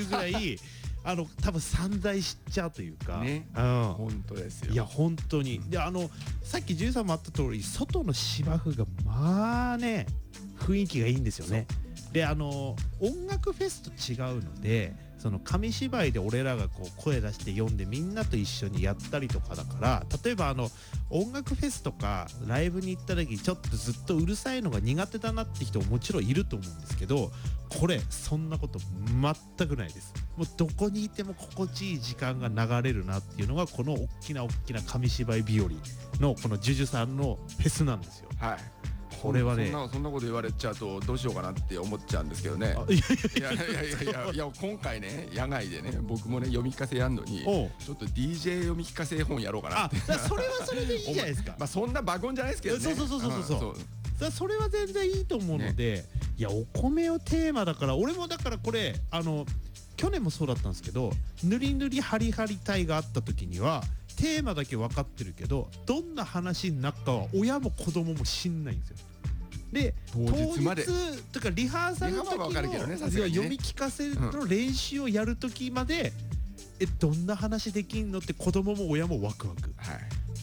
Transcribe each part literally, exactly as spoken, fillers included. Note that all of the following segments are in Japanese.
いうぐらいあの多分散在しちゃうというかね、 うん、 本当ですよ。 いや本当にであのさっきじゅうさんもあった通り外の芝生がまあね雰囲気がいいんですよね。であの音楽フェスと違うのでその紙芝居で俺らがこう声出して読んでみんなと一緒にやったりとかだから例えばあの音楽フェスとかライブに行った時ちょっとずっとうるさいのが苦手だなって人ももちろんいると思うんですけどこれそんなこと全くないです。もうどこにいても心地いい時間が流れるなっていうのがこの大きな大きな紙芝居日和のこのジュジュさんのフェスなんですよ。 はい。 これはねそんなそんなこと言われちゃうとどうしようかなって思っちゃうんですけどね。 いいやいやいやいやいや今回ね野外でね僕もね読み聞かせやんのにちょっと ディージェー 読み聞かせ本やろうかなって。 あそれはそれでいいじゃないですか。 まあそんなバゴンじゃないですけどね。 そうそうそうそうそうそう。 うん、 それは全然いいと思うので、ね、いやお米をテーマだから俺もだからこれあの去年もそうだったんですけどぬりぬりハリハリ隊があった時にはテーマだけ分かってるけどどんな話になったかは親も子供も知んないんですよ。で当日までとかリハーサルの時の読み聞かせの練習をやる時まで、うん、えどんな話できんのって子供も親もワクワク、はい、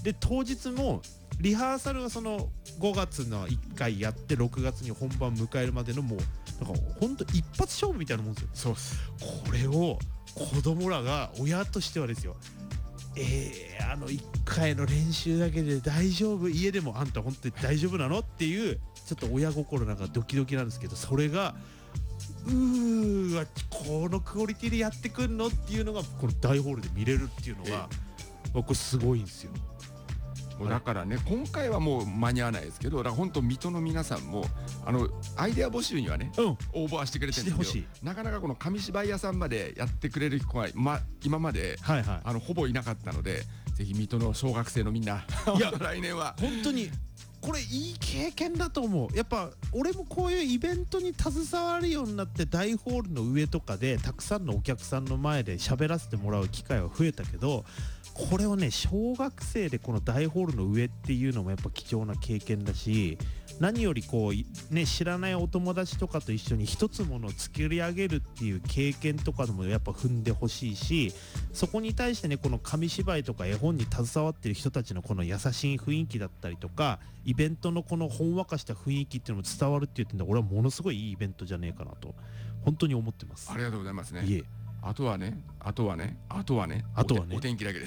で当日もリハーサルはそのごがつのいっかいやってろくがつに本番迎えるまでのもうなんか本当一発勝負みたいなもんですよ。 そうっす。 これを子供らが親としてはですよえー、あのいっかいの練習だけで大丈夫家でもあんた本当に大丈夫なのっていうちょっと親心なんかドキドキなんですけどそれがうーわこのクオリティでやってくんのっていうのがこの大ホールで見れるっていうのが僕すごいんですよ。 もうだからね今回はもう間に合わないですけどだから本当水戸の皆さんもあのアイデア募集にはね、うん、応募はしてくれてるんですけどなかなかこの紙芝居屋さんまでやってくれる人が、ま、今まで、はいはい、あのほぼいなかったのでぜひ水戸の小学生のみんないや来年は本当にこれいい経験だと思う。やっぱ俺もこういうイベントに携わるようになって大ホールの上とかでたくさんのお客さんの前で喋らせてもらう機会は増えたけどこれをね小学生でこの大ホールの上っていうのもやっぱ貴重な経験だし何よりこうね知らないお友達とかと一緒に一つものを作り上げるっていう経験とかでもやっぱ踏んでほしいしそこに対してねこの紙芝居とか絵本に携わってる人たちのこの優しい雰囲気だったりとかイベントのこのほんわかした雰囲気っていうのも伝わるっていう点で俺はものすごいいいイベントじゃねえかなと本当に思ってます。 ありがとうございますね。 いえあとはねあとはねあとはねあとはねお天気だけです。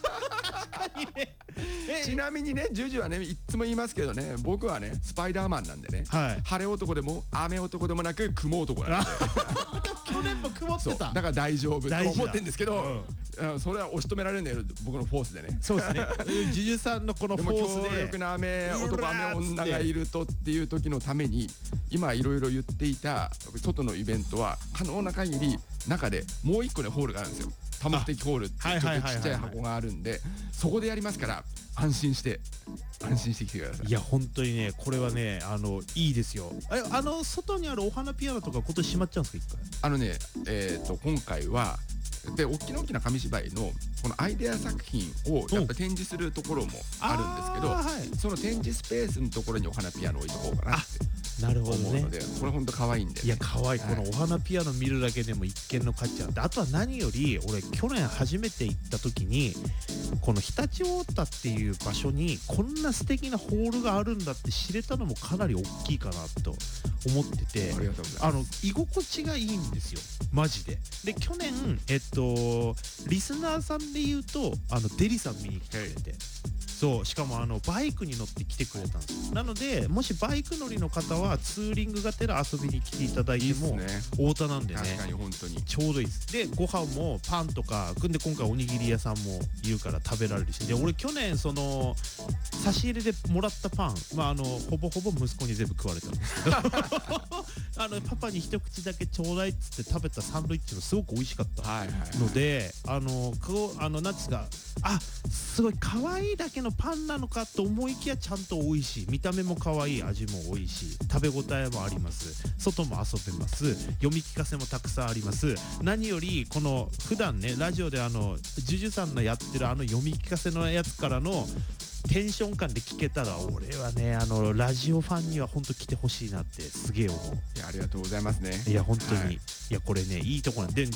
ちなみにねジュジュはねいつも言いますけどね僕はねスパイダーマンなんでね、はい、晴れ男でも雨男でもなく雲男なんで去年も曇ってただから大丈夫と思ってるんですけど、うん、それは押し止められるんだよ僕のフォースでね。 そうですねジュジュさんのこのフォースで強力な雨男雨女がいるとっていう時のために今いろいろ言っていた外のイベントは可能な限り中でもう一個ねホールがあるんですよ。多目的ホールってちょっとちっちゃい箱があるんでそこでやりますから安心して安心してきてください。 いや本当にねこれはねあのいいですよ。えあの外にあるお花ピアノとか今年閉まっちゃうんですか一回。 あのねえっと今回はで大きな大きな紙芝居のこのアイデア作品をやっぱ展示するところもあるんですけど、はい、その展示スペースのところにお花ピアノ置いとこうかなってなるほどね。 思うのでこれ本当可愛いんで、ね、 いや可愛い、はい、このお花ピアノ見るだけでも一見の価値あってあとは何より俺去年初めて行った時にこの常陸太田っていう場所にこんな素敵なホールがあるんだって知れたのもかなり大きいかなと思っててありがとうございます。 あの居心地がいいんですよマジで。で去年えっとリスナーさんで言うとあのデリさん見に来てくれてそうしかもあのバイクに乗って来てくれたんですよ。なのでもしバイク乗りの方はツーリングがてら遊びに来ていただいても太田なんでね確かに本当にちょうどいいです。でご飯もパンとかで今回おにぎり屋さんもいるから食べられるしで俺去年その差し入れでもらったパンまああのほぼほぼ息子に全部食われたんですけどあのパパに一口だけちょうだいっつって食べたサンドイッチもすごく美味しかったのであのこうあのなんつうかあすごい可愛いだけのパンなのかと思いきやちゃんと美味しい見た目も可愛い味も美味しい食べ応えもあります外も遊べます読み聞かせもたくさんあります何よりこの普段ねラジオであのジュジュさんのやってるあの読み聞かせのやつからのテンション感で聞けたら俺はねあのラジオファンには本当来てほしいなってすげえ思う。 いやありがとうございますね。 いや本当に、はい、いやこれねいいとこなんで